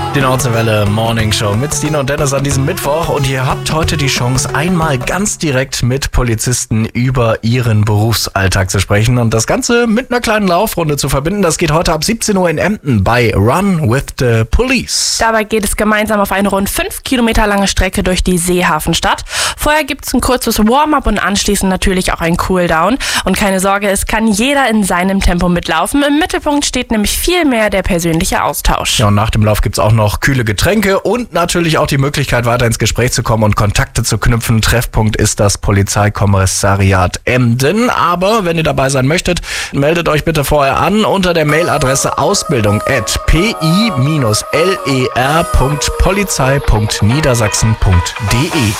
Die Nordseewelle Morning Show mit Stine und Dennis an diesem Mittwoch. Und ihr habt heute die Chance, einmal ganz direkt mit Polizisten über ihren Berufsalltag zu sprechen und das Ganze mit einer kleinen Laufrunde zu verbinden. Das geht heute ab 17 Uhr in Emden bei Run with the Police. Dabei geht es gemeinsam auf eine rund 5 Kilometer lange Strecke durch die Seehafenstadt. Vorher gibt es ein kurzes Warm-up und anschließend natürlich auch ein Cooldown. Und keine Sorge, es kann jeder in seinem Tempo mitlaufen. Im Mittelpunkt steht nämlich viel mehr der persönliche Austausch. Ja, und nach dem Lauf gibt's auch noch kühle Getränke und natürlich auch die Möglichkeit, weiter ins Gespräch zu kommen und Kontakte zu knüpfen. Treffpunkt ist das Polizeikommissariat Emden. Aber wenn ihr dabei sein möchtet, meldet euch bitte vorher an unter der Mailadresse ausbildung@pi-ler.polizei.niedersachsen.de.